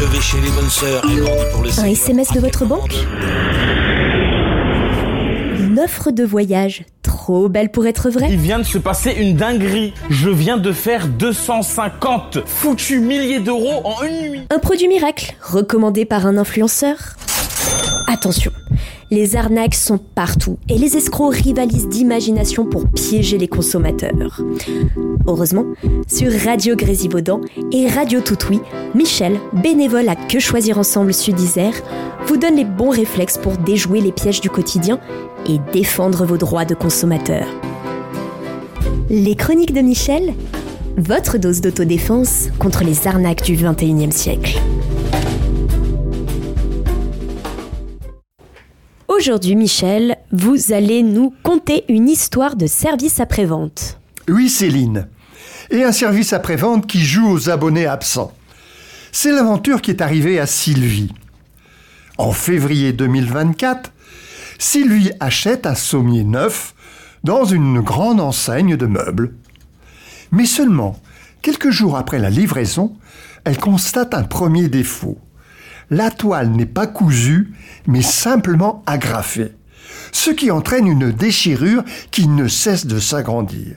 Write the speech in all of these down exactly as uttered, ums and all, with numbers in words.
élevé chez les bonnes sœurs et grandi pour le Un S M S de votre banque ? Une offre de voyage trop belle pour être vraie ? Il vient de se passer une dinguerie. Je viens de faire deux cent cinquante foutus milliers d'euros en une nuit. Un produit miracle, recommandé par un influenceur ? Attention, les arnaques sont partout et les escrocs rivalisent d'imagination pour piéger les consommateurs. Heureusement, sur Radio Grésivaudan et Radio Toutoui, Michel, bénévole à Que Choisir Ensemble Sud-Isère, vous donne les bons réflexes pour déjouer les pièges du quotidien et défendre vos droits de consommateur. Les chroniques de Michel, votre dose d'autodéfense contre les arnaques du vingt et unième siècle. Aujourd'hui, Michel, vous allez nous conter une histoire de service après-vente. Oui, Céline. Et un service après-vente qui joue aux abonnés absents. C'est l'aventure qui est arrivée à Sylvie. En février deux mille vingt-quatre, Sylvie achète un sommier neuf dans une grande enseigne de meubles. Mais seulement, quelques jours après la livraison, elle constate un premier défaut. La toile n'est pas cousue, mais simplement agrafée, ce qui entraîne une déchirure qui ne cesse de s'agrandir.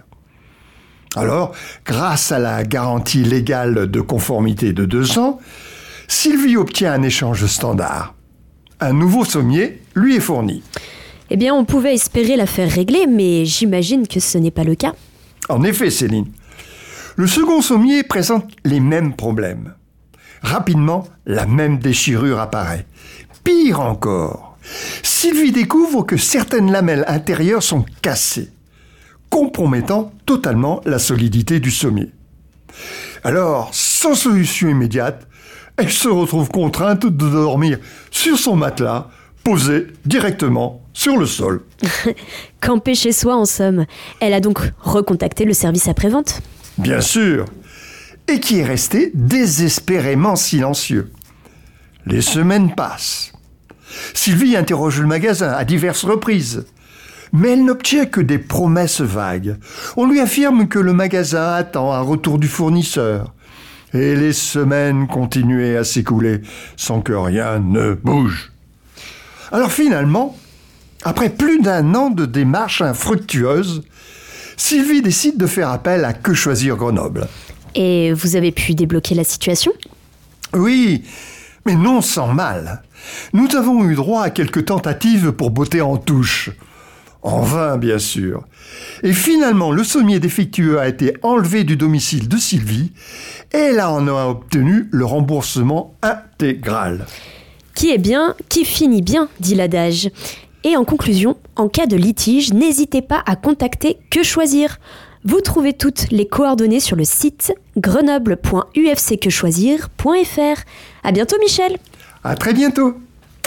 Alors, grâce à la garantie légale de conformité de deux ans, Sylvie obtient un échange standard. Un nouveau sommier lui est fourni. Eh bien, on pouvait espérer la faire régler, mais j'imagine que ce n'est pas le cas. En effet, Céline. Le second sommier présente les mêmes problèmes. Rapidement, la même déchirure apparaît. Pire encore, Sylvie découvre que certaines lamelles intérieures sont cassées, compromettant totalement la solidité du sommier. Alors, sans solution immédiate, elle se retrouve contrainte de dormir sur son matelas, posé directement sur le sol. Camper chez soi, en somme. Elle a donc recontacté le service après-vente ? Bien sûr, et qui est resté désespérément silencieux. Les semaines passent. Sylvie interroge le magasin à diverses reprises, mais elle n'obtient que des promesses vagues. On lui affirme que le magasin attend un retour du fournisseur. Et les semaines continuaient à s'écouler sans que rien ne bouge. Alors finalement, après plus d'un an de démarches infructueuses, Sylvie décide de faire appel à Que Choisir Grenoble. Et vous avez pu débloquer la situation ? Oui, mais non sans mal. Nous avons eu droit à quelques tentatives pour botter en touche. En vain, bien sûr. Et finalement, le sommier défectueux a été enlevé du domicile de Sylvie et elle en a obtenu le remboursement intégral. Qui est bien, qui finit bien, dit l'adage. Et en conclusion, en cas de litige, n'hésitez pas à contacter Que Choisir. Vous trouvez toutes les coordonnées sur le site grenoble point u f c que choisir point f r. À bientôt, Michel. À très bientôt.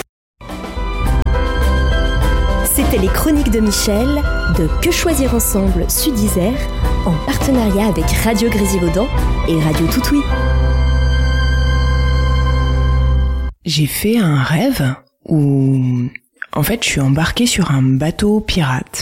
C'était les chroniques de Michel de Que Choisir Ensemble Sud-Isère en partenariat avec Radio Grésivaudan et Radio Toutoui. J'ai fait un rêve où, en fait, je suis embarquée sur un bateau pirate.